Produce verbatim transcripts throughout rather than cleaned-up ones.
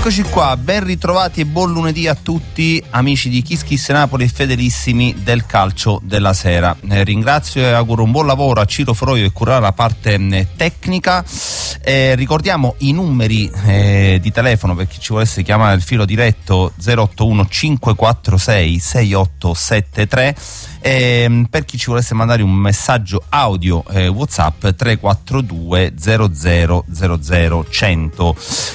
Eccoci qua, ben ritrovati e buon lunedì a tutti amici di Kiss Kiss Napoli e fedelissimi del calcio della sera. Eh, ringrazio e auguro un buon lavoro a Ciro Froio che curerà la parte eh, tecnica. Eh, ricordiamo i numeri eh, di telefono per chi ci volesse chiamare il filo diretto: zero otto uno cinque quattro sei sei otto sette tre. Eh, per chi ci volesse mandare un messaggio audio eh, WhatsApp tre quattro due zero zero zero zero cento.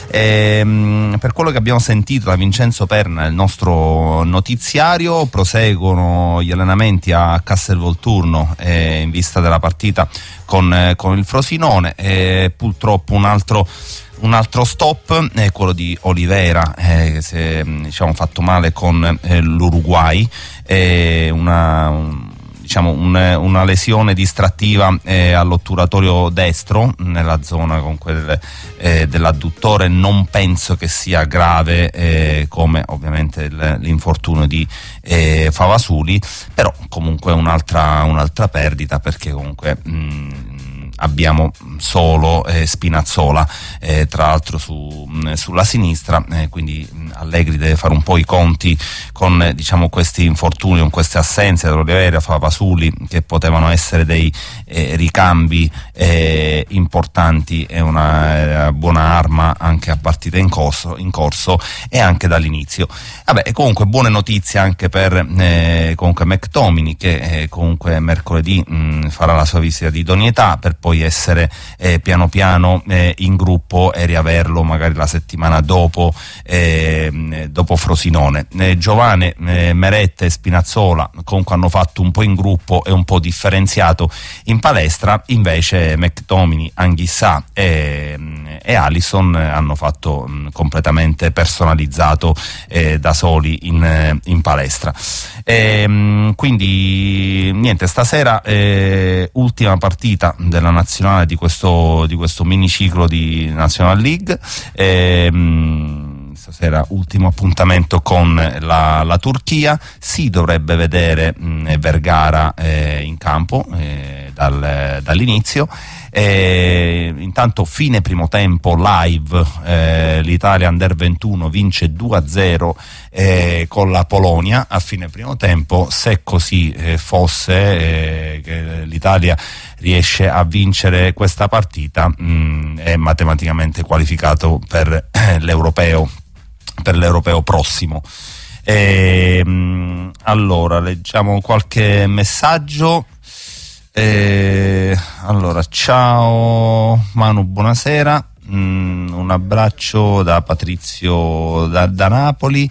Eh, per quello che abbiamo sentito da Vincenzo Perna, il nostro notiziario, proseguono gli allenamenti a Castelvolturno eh, in vista della partita con, eh, con il Frosinone. Eh, purtroppo un altro Un altro stop è quello di Olivera, eh, che si è diciamo, fatto male con eh, l'Uruguay, eh, una, un, diciamo, un, una lesione distrattiva eh, all'otturatorio destro, nella zona comunque del, eh, dell'adduttore. Non penso che sia grave eh, come ovviamente il, l'infortunio di eh, Favasuli, però comunque un'altra, un'altra perdita, perché comunque mh, abbiamo solo eh, Spinazzola eh, tra l'altro su, mh, sulla sinistra, eh, quindi mh, Allegri deve fare un po' i conti con eh, diciamo questi infortuni, con queste assenze da Olivera, Favasuli, che potevano essere dei eh, ricambi eh, importanti e una eh, buona arma anche a partita in corso, in corso e anche dall'inizio. Vabbè, comunque buone notizie anche per eh, comunque McTominay, che eh, comunque mercoledì mh, farà la sua visita di idoneità per poi essere eh, piano piano eh, in gruppo e riaverlo magari la settimana dopo eh, dopo Frosinone. eh, Giovane, eh, Meretta e Spinazzola comunque hanno fatto un po' in gruppo e un po' differenziato in palestra, invece McTominay, Anghissà e, e Alisson hanno fatto mh, completamente personalizzato eh, da soli in, in palestra. E, mh, quindi niente, stasera eh, ultima partita della nazionale di questo, di questo miniciclo di National League. E, mh, stasera ultimo appuntamento con la, la Turchia. Si dovrebbe vedere mh, Vergara eh, in campo eh, dal, dall'inizio. E intanto fine primo tempo live, eh, l'Italia Under ventuno vince due a zero eh, con la Polonia a fine primo tempo. Se così eh, fosse, eh, che l'Italia riesce a vincere questa partita, mh, è matematicamente qualificato per eh, l'europeo per l'europeo prossimo. E, mh, allora leggiamo qualche messaggio. Eh, allora, ciao Manu, buonasera. Mm, un abbraccio da Patrizio da, da Napoli.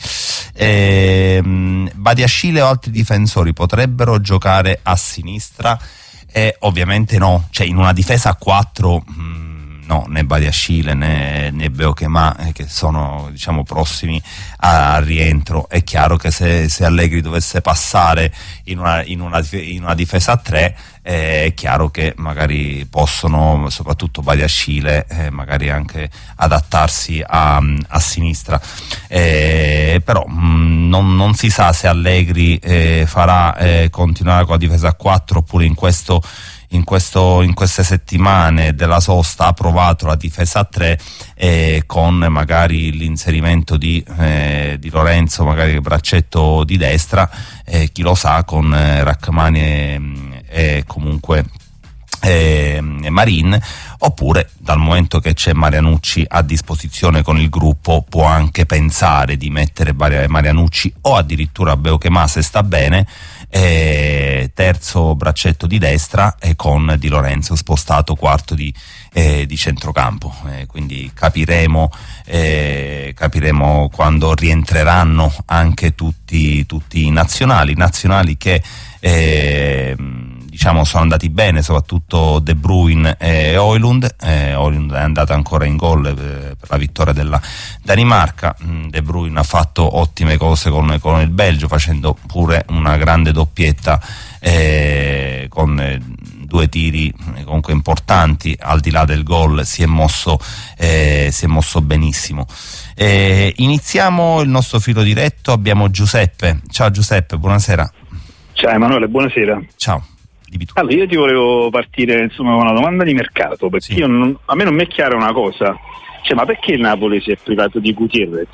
Eh, Badiashile o altri difensori potrebbero giocare a sinistra? Eh, ovviamente no, cioè in una difesa a quattro mm, no, né Badiashile né, né Beokema eh, che sono diciamo prossimi al rientro. È chiaro che se, se Allegri dovesse passare in una, in una, in una difesa a tre, eh, è chiaro che magari possono, soprattutto Badiashile, eh, magari anche adattarsi a, a sinistra. Eh, però mh, non, non si sa se Allegri eh, farà eh, continuare con la difesa a quattro oppure in questo In, questo, in queste settimane della sosta ha provato la difesa a tre eh, con magari l'inserimento di, eh, di Lorenzo, magari il braccetto di destra, eh, chi lo sa, con eh, Rachmani e, e comunque eh, Marin, oppure dal momento che c'è Marianucci a disposizione con il gruppo può anche pensare di mettere Marianucci o addirittura Beokema se sta bene, eh, terzo braccetto di destra e con Di Lorenzo spostato quarto di, eh, di centrocampo. Eh, quindi capiremo eh, capiremo quando rientreranno anche tutti, tutti i nazionali nazionali che eh, diciamo sono andati bene, soprattutto De Bruyne e Højlund. eh, Højlund è andato ancora in gol per, per la vittoria della Danimarca. De Bruyne ha fatto ottime cose con, con il Belgio, facendo pure una grande doppietta eh, con eh, due tiri comunque importanti. Al di là del gol si è mosso eh, si è mosso benissimo. Eh, iniziamo il nostro filo diretto, abbiamo Giuseppe. Ciao Giuseppe, buonasera. Ciao Emanuele, buonasera. Ciao. Allora, io ti volevo partire insomma con una domanda di mercato, perché sì. io non, a me non mi è chiara una cosa. Cioè, ma perché il Napoli si è privato di Gutierrez?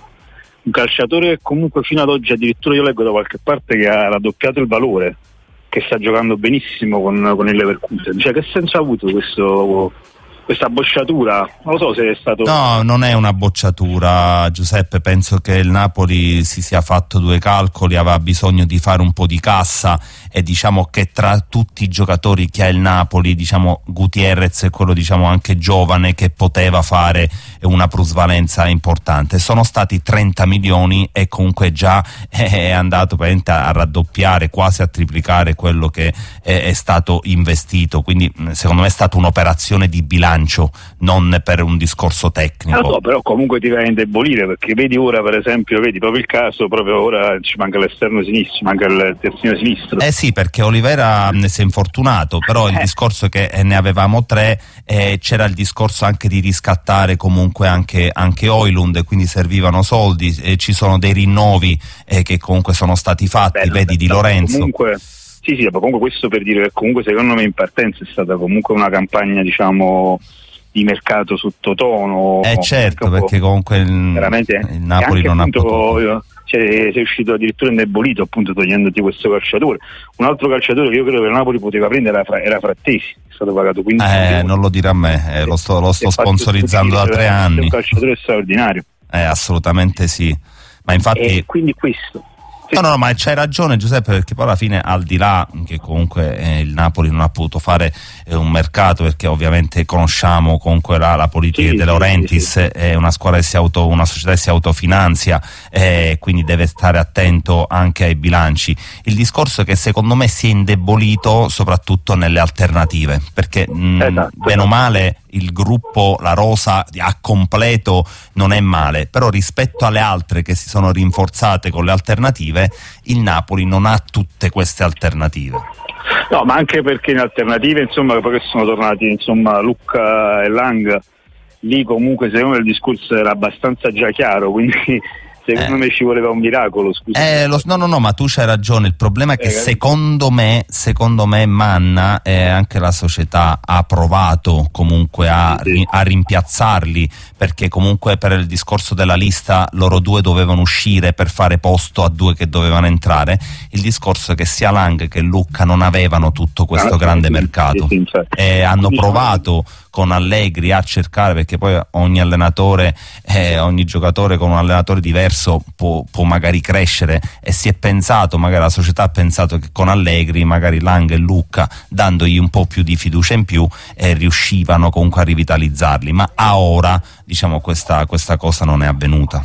Un calciatore che comunque fino ad oggi, addirittura io leggo da qualche parte che ha raddoppiato il valore, che sta giocando benissimo con, con il Leverkusen. Cioè, che senso ha avuto questo, questa bocciatura? Non lo so se è stato... No, non è una bocciatura, Giuseppe. Penso che il Napoli si sia fatto due calcoli, aveva bisogno di fare un po' di cassa, e diciamo che tra tutti i giocatori che ha il Napoli, diciamo Gutierrez è quello, diciamo, anche giovane, che poteva fare una plusvalenza importante. Sono stati trenta milioni e comunque già è andato a raddoppiare, quasi a triplicare quello che è stato investito, quindi secondo me è stata un'operazione di bilancio, non per un discorso tecnico. Ah, no, però comunque ti va a indebolire, perché vedi ora, per esempio, vedi proprio il caso, proprio ora ci manca l'esterno sinistro, ci manca il terzino sinistro. Eh sì, perché Olivera si è infortunato, però il eh. discorso è che ne avevamo tre, eh, c'era il discorso anche di riscattare comunque anche, anche Højlund, quindi servivano soldi, eh, ci sono dei rinnovi eh, che comunque sono stati fatti, Bello, vedi di Lorenzo. Comunque, sì, sì, ma comunque questo per dire che comunque secondo me in partenza è stata comunque una campagna, diciamo, di mercato sottotono. Eh certo, perché comunque il, veramente, il Napoli non appunto, ha potuto. Cioè, sei uscito addirittura indebolito, appunto, togliendoti questo calciatore. Un altro calciatore che io credo che il Napoli poteva prendere era, era Frattesi, è stato pagato quindici eh, milioni. Non lo dire a me, eh, lo sto, lo sto sponsorizzando da tre anni. È un calciatore straordinario. Eh, assolutamente sì, ma infatti... E quindi questo... No, no, no, ma c'hai ragione Giuseppe, perché poi alla fine, al di là che comunque eh, il Napoli non ha potuto fare eh, un mercato, perché ovviamente conosciamo comunque la, la politica sì, De Laurentiis, sì, sì. è una squadra che si auto, una società che si autofinanzia, eh, quindi deve stare attento anche ai bilanci. Il discorso è che secondo me si è indebolito soprattutto nelle alternative, perché mh, esatto. bene o male il gruppo, la rosa a completo non è male, però rispetto alle altre che si sono rinforzate con le alternative, il Napoli non ha tutte queste alternative. No, ma anche perché in alternative, insomma, poi che sono tornati, insomma, Lucca e Lang, lì comunque secondo me il discorso era abbastanza già chiaro, quindi secondo eh. me ci voleva un miracolo, scusa. Eh, lo, no, no, no, ma tu c'hai ragione. Il problema è che eh, secondo me, secondo me Manna e eh, anche la società ha provato comunque a, sì, sì. a rimpiazzarli, perché comunque per il discorso della lista loro due dovevano uscire per fare posto a due che dovevano entrare. Il discorso è che sia Lang che Lucca non avevano tutto questo ah, grande sì, mercato sì, sì, e hanno provato con Allegri a cercare, perché poi ogni allenatore, eh, ogni giocatore con un allenatore diverso può, può magari crescere, e si è pensato, magari la società ha pensato che con Allegri magari Lang e Lucca, dandogli un po' più di fiducia in più, eh, riuscivano comunque a rivitalizzarli, ma a ora diciamo questa, questa cosa non è avvenuta.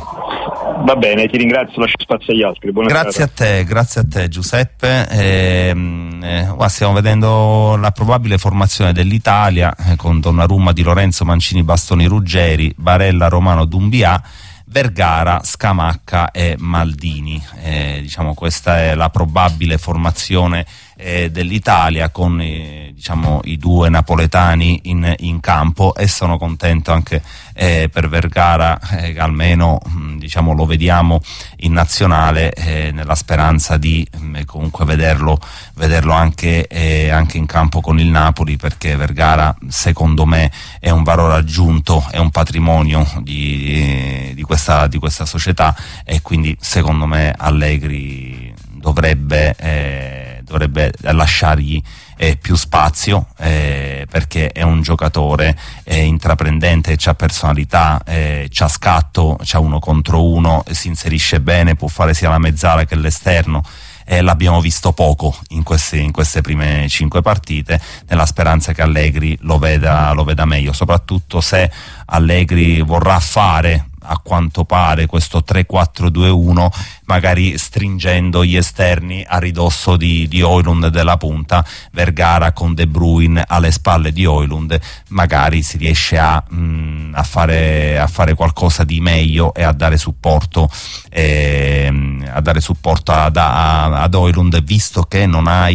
Va bene, ti ringrazio, lascio spazio agli altri. Buona grazie serata. a te, grazie a te Giuseppe. Eh, eh, stiamo vedendo la probabile formazione dell'Italia eh, con Donnarumma, Di Lorenzo, Mancini, Bastoni, Ruggeri, Barella, Romano, Doumbia, Vergara, Scamacca e Maldini. Eh, diciamo questa è la probabile formazione eh, dell'Italia, con eh, diciamo i due napoletani in, in campo, e sono contento anche eh, per Vergara, eh, almeno mh, diciamo lo vediamo in nazionale, eh, nella speranza di mh, comunque vederlo, vederlo anche, eh, anche in campo con il Napoli, perché Vergara secondo me è un valore aggiunto, è un patrimonio di, di, questa, di questa società, e quindi secondo me Allegri dovrebbe, eh, dovrebbe lasciargli eh, più spazio, eh, perché è un giocatore eh, intraprendente, c'ha personalità, eh, c'ha scatto, c'ha uno contro uno, si inserisce bene, può fare sia la mezzala che l'esterno. Eh, l'abbiamo visto poco in queste, in queste prime cinque partite, nella speranza che Allegri lo veda, lo veda meglio, soprattutto se Allegri vorrà fare, a quanto pare, questo tre quattro due uno, magari stringendo gli esterni a ridosso di, di Højlund della punta, Vergara con De Bruyne alle spalle di Højlund, magari si riesce a, mh, a, fare, a fare qualcosa di meglio e a dare supporto, eh, a dare supporto ad, ad Højlund, visto che non hai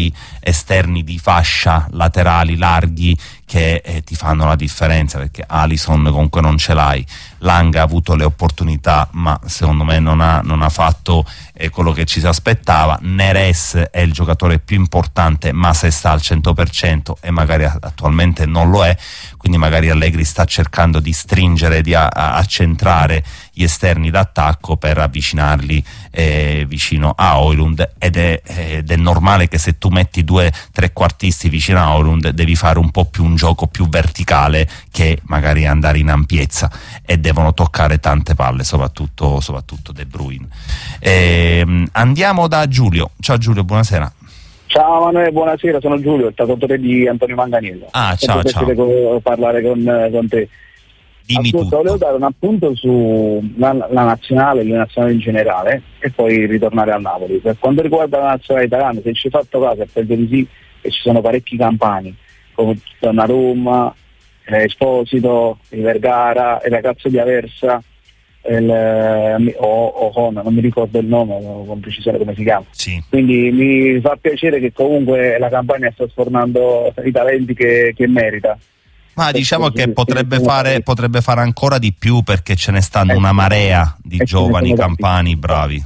esterni di fascia, laterali larghi, che eh, ti fanno la differenza, perché Alisson comunque non ce l'hai. Lang ha avuto le opportunità, ma secondo me non ha, non ha fatto eh, quello che ci si aspettava. Neres è il giocatore più importante, ma se sta al cento per cento, e magari attualmente non lo è, quindi magari Allegri sta cercando di stringere, di a, a accentrare gli esterni d'attacco per avvicinarli eh, vicino a Højlund, ed è, ed è normale che se tu metti due trequartisti vicino a Højlund devi fare un po' più un gioco più verticale che magari andare in ampiezza, e devono toccare tante palle, soprattutto, soprattutto De Bruyne. Eh, andiamo da Giulio. Ciao Giulio, buonasera. Ciao Manuele, buonasera, sono Giulio, il tatuatore di Antonio Manganiello. Ah, ciao, ciao. Con, parlare con, con te. Dimmi Ascolta, tutto. volevo dare un appunto sulla la nazionale, le nazionali in generale, e poi ritornare al Napoli. Per quanto riguarda la nazionale italiana, se ci hai fatto caso, e penso di sì, che ci sono parecchi campani, come Donnarumma, eh, Esposito, il Vergara, il ragazzo di Aversa, il, eh, o, o Hon, non mi ricordo il nome con precisione come si chiama. Sì. Quindi mi fa piacere che comunque la Campania sta sfornando i talenti che, che merita. Ma diciamo che potrebbe fare, potrebbe fare ancora di più, perché ce ne stanno una marea di giovani campani bravi.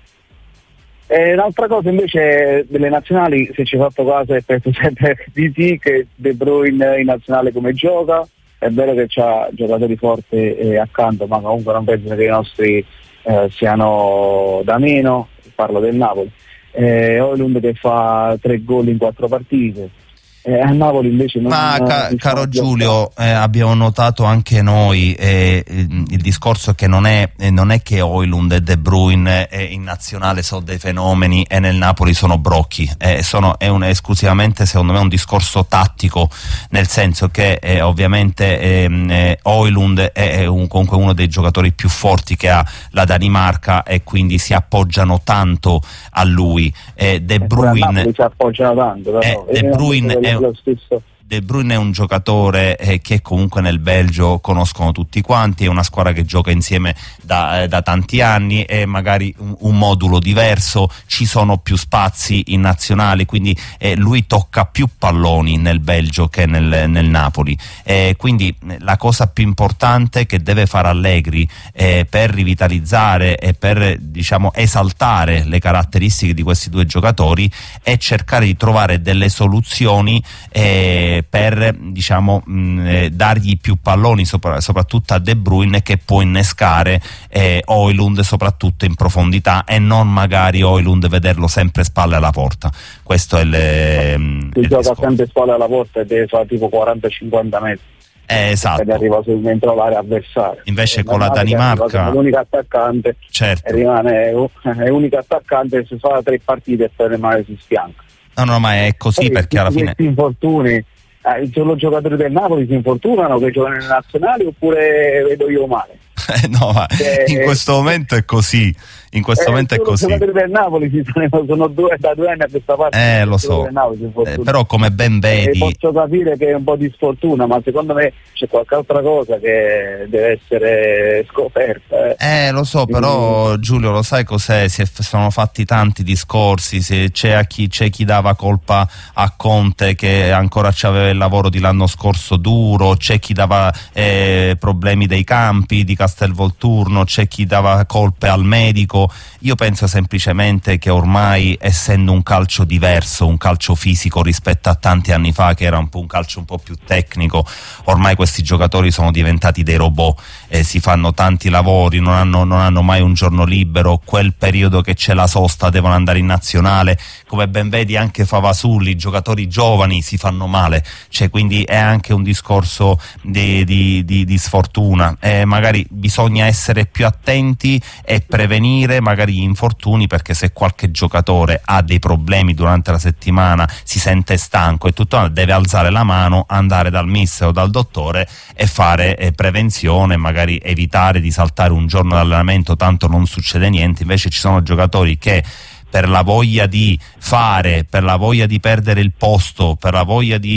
E un'altra cosa invece delle nazionali, se ci hai fatto caso, è penso sempre di sì, che De Bruyne in nazionale come gioca. È vero che c'ha giocatori forti eh, accanto, ma comunque non penso che i nostri eh, siano da meno. Parlo del Napoli. Eh, Højlund che fa tre gol in quattro partite. Eh, a Napoli invece non. Ma ca- non caro Giulio, eh, abbiamo notato anche noi eh, il discorso è che non è, eh, non è che Højlund e De Bruyne eh, in nazionale sono dei fenomeni e nel Napoli sono brocchi, eh, sono, è un, esclusivamente secondo me un discorso tattico, nel senso che eh, ovviamente ehm, eh, Højlund è un, comunque uno dei giocatori più forti che ha la Danimarca, e quindi si appoggiano tanto a lui. eh, De Bruyne si appoggiano tanto, però. Eh, De Bruyne è lo stesso. De Bruyne è un giocatore eh, che comunque nel Belgio conoscono tutti quanti, è una squadra che gioca insieme da, eh, da tanti anni, è magari un, un modulo diverso, ci sono più spazi in nazionali, quindi eh, lui tocca più palloni nel Belgio che nel, nel Napoli, eh, quindi la cosa più importante che deve fare Allegri eh, per rivitalizzare e per, diciamo, esaltare le caratteristiche di questi due giocatori è cercare di trovare delle soluzioni eh, per, diciamo, mh, eh, dargli più palloni, sopra, soprattutto a De Bruyne, che può innescare eh, Højlund soprattutto in profondità, e non magari Højlund vederlo sempre spalle alla porta. Questo è il, si il gioca discorso. sempre spalle alla porta e deve fare tipo quaranta cinquanta metri. Eh, esatto. Ed arriva sul dentro l'area avversaria. Invece e con la Danimarca, è l'unico attaccante, certo. e rimane è unico attaccante, si fa tre partite e poi rimane si sfianca. No, no, ma è così, poi perché alla fine questi infortuni, eh, solo giocatori del Napoli si infortunano che giocano nelle nazionali, oppure vedo io male? no, ma eh, in questo momento è così. In questo eh, momento è così. I giocatori del Napoli si sono, sono due, da due anni a questa parte. Eh, lo so. Napoli, eh, però come ben vedi. Eh, posso capire che è un po' di sfortuna, ma secondo me c'è qualche altra cosa che deve essere scoperta. Eh, eh lo so, però Giulio, lo sai cos'è? Si è, sono fatti tanti discorsi, se c'è, a chi, c'è chi dava colpa a Conte che ancora c'aveva il lavoro di l'anno scorso duro, c'è chi dava eh, problemi dei campi di Castelvolturno, c'è chi dava colpe al medico. Io penso semplicemente che ormai, essendo un calcio diverso, un calcio fisico rispetto a tanti anni fa che era un po' un calcio un po' più tecnico, ormai questi giocatori sono diventati dei robot, eh, si fanno tanti lavori, non hanno, non hanno mai un giorno libero, quel periodo che c'è la sosta devono andare in nazionale, come ben vedi anche Favasulli, i giocatori giovani si fanno male, cioè, quindi è anche un discorso di, di, di, di sfortuna, eh, magari bisogna essere più attenti e prevenire magari gli infortuni, perché se qualche giocatore ha dei problemi durante la settimana, si sente stanco e tutto, deve alzare la mano, andare dal mister o dal dottore e fare eh, prevenzione, magari evitare di saltare un giorno d'allenamento, tanto non succede niente. Invece ci sono giocatori che per la voglia di fare, per la voglia di perdere il posto, per la voglia di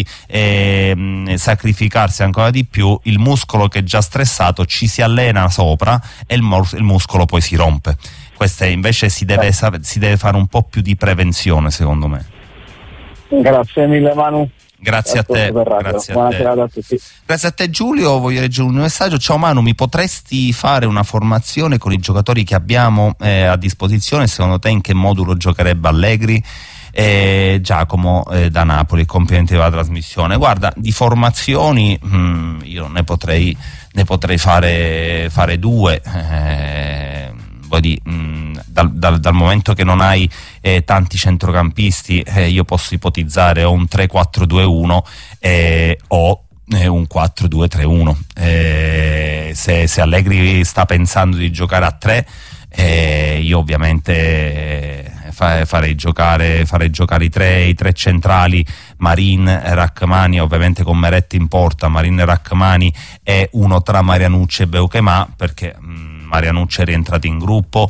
eh, sacrificarsi ancora di più, il muscolo che è già stressato ci si allena sopra e il, mus- il muscolo poi si rompe. Questa invece si deve, si deve fare un po' più di prevenzione, secondo me. Grazie mille Manu. Grazie a te, grazie a te. A tutti. Grazie a te Giulio. Voglio leggere un messaggio. Ciao Manu, mi potresti fare una formazione con i giocatori che abbiamo eh, a disposizione? Secondo te in che modulo giocherebbe Allegri? Eh, Giacomo eh, da Napoli, complimenti per la trasmissione. Guarda, di formazioni mh, io ne potrei, ne potrei fare, fare due. Eh, Di, mh, dal, dal, dal momento che non hai eh, tanti centrocampisti, eh, io posso ipotizzare o un tre quattro due uno eh, o eh, un quattro due tre uno. Eh, se, se Allegri sta pensando di giocare a tre, eh, io ovviamente eh, fa, farei, giocare, farei giocare i tre, i tre centrali, Marin, Rachmani, ovviamente con Meret in porta, Marin e Rachmani, e uno tra Marianucci e Beukema, perché mh, Marianucci è rientrato in gruppo,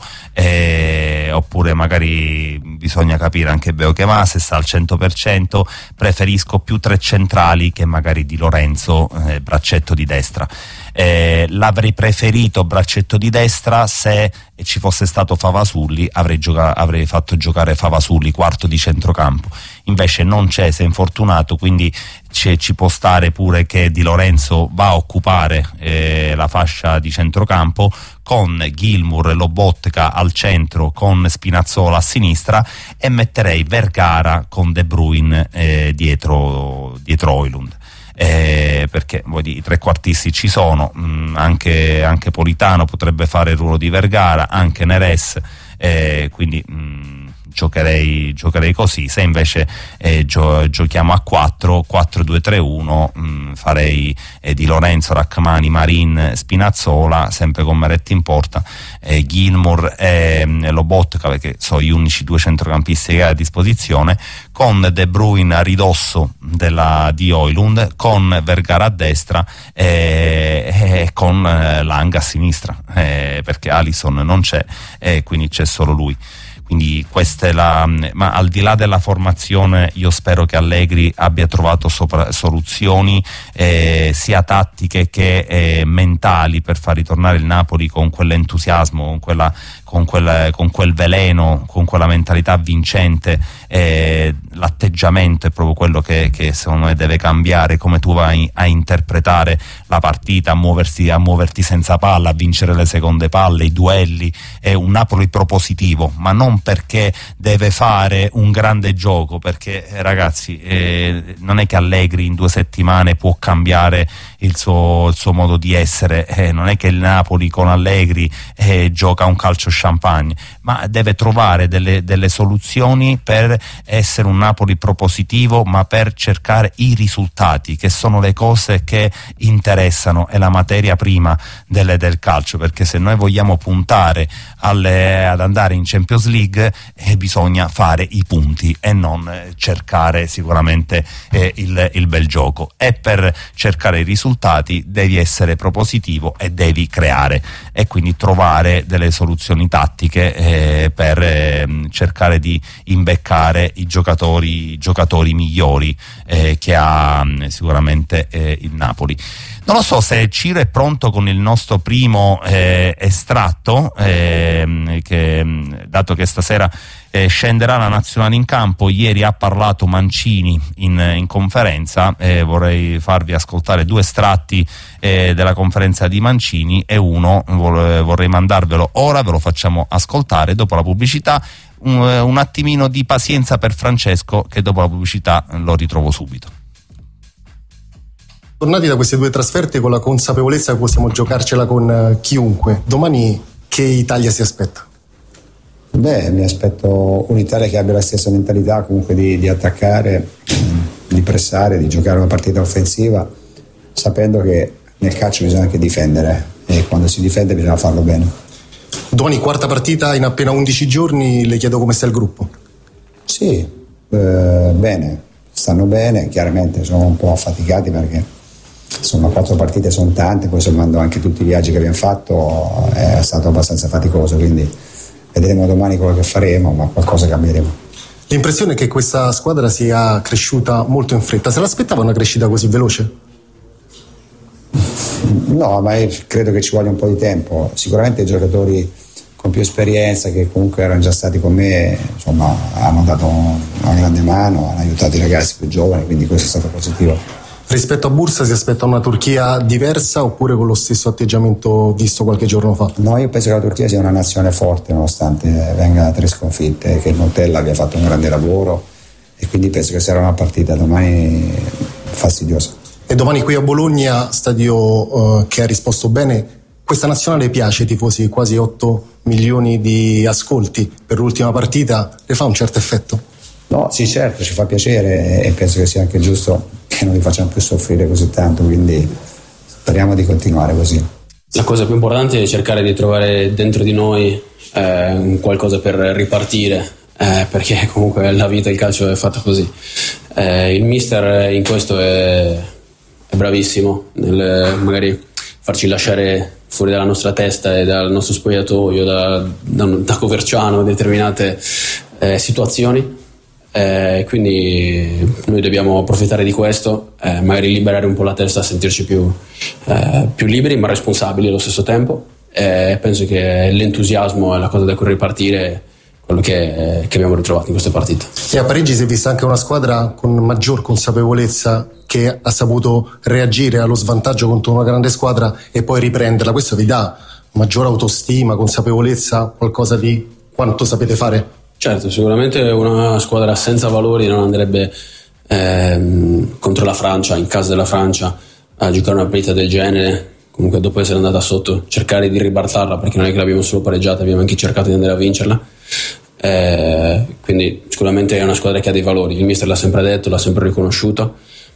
eh, oppure magari bisogna capire anche Beukema se sta al cento per cento. Preferisco più tre centrali che magari Di Lorenzo, eh, braccetto di destra. Eh, l'avrei preferito braccetto di destra se ci fosse stato Favasulli, avrei, gioca- avrei fatto giocare Favasulli quarto di centrocampo. Invece non c'è, si è infortunato, quindi ci, ci può stare pure che Di Lorenzo va a occupare eh, la fascia di centrocampo con Gilmour e Lobotka al centro, con Spinazzola a sinistra, e metterei Vergara con De Bruyne eh, dietro, dietro Højlund. Eh, perché vuoi dire, i trequartisti ci sono, mh, anche, anche Politano potrebbe fare il ruolo di Vergara, anche Neres, eh, quindi mh, giocherei, giocherei così. Se invece eh, gio- giochiamo a quattro quattro due tre uno, mh, farei eh, Di Lorenzo, Rachmani, Marin, Spinazzola, sempre con Meret in porta, eh, Gilmour e eh, Lobotka, perché sono gli unici due centrocampisti che ha a disposizione, con De Bruyne a ridosso della, di Højlund, con Vergara a destra e, e con eh, Lang a sinistra, eh, perché Alisson non c'è e quindi c'è solo lui. Quindi questa è la, ma al di là della formazione io spero che Allegri abbia trovato sopra, soluzioni eh, sia tattiche che eh, mentali per far ritornare il Napoli con quell'entusiasmo, con quella, con quel, con quel veleno, con quella mentalità vincente. Eh, l'atteggiamento è proprio quello che, che secondo me deve cambiare, come tu vai a interpretare la partita, a muoversi, a muoverti senza palla, a vincere le seconde palle, i duelli. È un Napoli propositivo, ma non perché deve fare un grande gioco, perché eh, ragazzi eh, non è che Allegri in due settimane può cambiare il suo, il suo modo di essere, eh, non è che il Napoli con Allegri eh, gioca un calcio champagne, ma deve trovare delle, delle soluzioni per essere un Napoli propositivo, ma per cercare i risultati, che sono le cose che interessano, è la materia prima delle, del calcio, perché se noi vogliamo puntare alle, ad andare in Champions League eh, bisogna fare i punti e non eh, cercare sicuramente eh, il, il bel gioco, e per cercare i risultati devi essere propositivo e devi creare, e quindi trovare delle soluzioni tattiche eh, per eh, cercare di imbeccare i giocatori, i giocatori migliori eh, che ha mh, sicuramente eh, il Napoli. Non lo so se Ciro è pronto con il nostro primo eh, estratto, eh, che, dato che stasera eh, scenderà la nazionale in campo. Ieri ha parlato Mancini in, in conferenza, eh, vorrei farvi ascoltare due estratti eh, della conferenza di Mancini, e uno vorrei mandarvelo ora, ve lo facciamo ascoltare dopo la pubblicità. Un, un attimino di pazienza per Francesco, che dopo la pubblicità lo ritrovo subito. Tornati da queste due trasferte con la consapevolezza che possiamo giocarcela con uh, chiunque, domani che Italia si aspetta? Beh, mi aspetto un'Italia che abbia la stessa mentalità comunque di, di attaccare, di pressare, di giocare una partita offensiva, sapendo che nel calcio bisogna anche difendere, e quando si difende bisogna farlo bene. Domani quarta partita in appena undici giorni, le chiedo come sta il gruppo. Sì, eh, bene, stanno bene, chiaramente sono un po' affaticati perché insomma quattro partite sono tante, poi sommando anche tutti i viaggi che abbiamo fatto è stato abbastanza faticoso, quindi vedremo domani quello che faremo, ma qualcosa cambieremo. L'impressione è che questa squadra sia cresciuta molto in fretta. Se l'aspettava una crescita così veloce? No, ma io credo che ci voglia un po' di tempo. Sicuramente i giocatori con più esperienza, che comunque erano già stati con me, insomma hanno dato una grande mano, hanno aiutato i ragazzi più giovani, quindi questo è stato positivo. Rispetto a Bursa si aspetta una Turchia diversa oppure con lo stesso atteggiamento visto qualche giorno fa? No, io penso che la Turchia sia una nazione forte nonostante venga da tre sconfitte, che il Montella abbia fatto un grande lavoro e quindi penso che sarà una partita domani fastidiosa. E domani qui a Bologna, stadio uh, che ha risposto bene. Questa nazionale piace ai tifosi, quasi otto milioni di ascolti per l'ultima partita, le fa un certo effetto? No, sì, certo, ci fa piacere e penso che sia anche giusto che non li facciamo più soffrire così tanto, quindi speriamo di continuare così. La cosa più importante è cercare di trovare dentro di noi eh, qualcosa per ripartire, eh, perché comunque la vita, il calcio è fatto così. Eh, il mister in questo è, è bravissimo nel magari farci lasciare fuori dalla nostra testa e dal nostro spogliatoio, da, da, da Coverciano, determinate eh, situazioni. Eh, quindi noi dobbiamo approfittare di questo, eh, magari liberare un po' la testa, sentirci più, eh, più liberi ma responsabili allo stesso tempo. Eh, penso che l'entusiasmo è la cosa da cui ripartire, quello che, che abbiamo ritrovato in queste partite. E a Parigi si è vista anche una squadra con maggior consapevolezza, che ha saputo reagire allo svantaggio contro una grande squadra e poi riprenderla. Questo vi dà maggior autostima, consapevolezza, qualcosa di quanto sapete fare? Certo, sicuramente una squadra senza valori non andrebbe ehm, contro la Francia, in casa della Francia, a giocare una partita del genere. Comunque dopo essere andata sotto, cercare di ribaltarla, perché non è che l'abbiamo solo pareggiata, abbiamo anche cercato di andare a vincerla. Eh, quindi sicuramente è una squadra che ha dei valori, il mister l'ha sempre detto, l'ha sempre riconosciuto.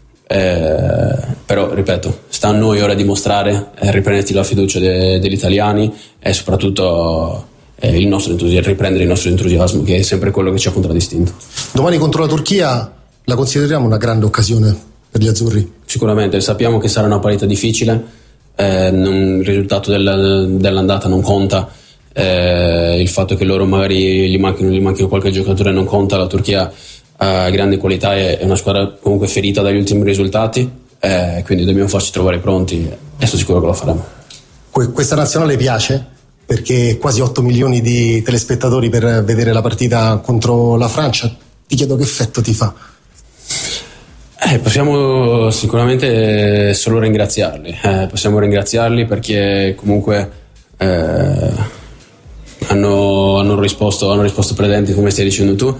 Eh, però ripeto, sta a noi ora dimostrare, eh, riprenderti la fiducia de- degli italiani e soprattutto eh, il nostro entusiasmo, riprendere il nostro entusiasmo, che è sempre quello che ci ha contraddistinto. Domani contro la Turchia la consideriamo una grande occasione per gli azzurri? Sicuramente, sappiamo che sarà una partita difficile, eh, non, il risultato del, dell'andata non conta, eh, il fatto che loro magari gli manchino, gli manchino qualche giocatore non conta. La Turchia ha grande qualità, è una squadra comunque ferita dagli ultimi risultati, eh, quindi dobbiamo farci trovare pronti e sono sicuro che lo faremo. Que- questa nazionale piace perché quasi otto milioni di telespettatori per vedere la partita contro la Francia. Ti chiedo che effetto ti fa? Eh, possiamo sicuramente solo ringraziarli, eh, possiamo ringraziarli perché comunque eh, hanno, hanno risposto hanno risposto presenti, come stai dicendo tu.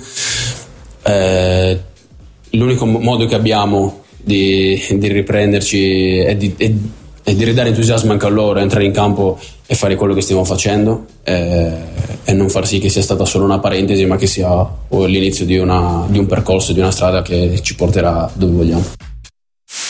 Eh, l'unico modo che abbiamo di, di riprenderci è di, è, è di ridare entusiasmo anche a loro, entrare in campo e fare quello che stiamo facendo, eh, e non far sì che sia stata solo una parentesi, ma che sia l'inizio di, una, di un percorso, di una strada che ci porterà dove vogliamo.